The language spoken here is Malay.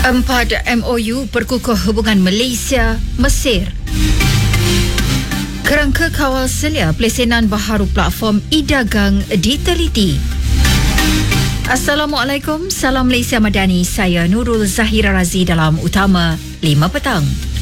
4 MOU perkukuh hubungan Malaysia, Mesir. Kerangka kawal selia pelesenan baharu platform e-dagang diteliti. Assalamualaikum, salam Malaysia Madani. Saya Nurul Zahira Razi dalam Utama 5 Petang.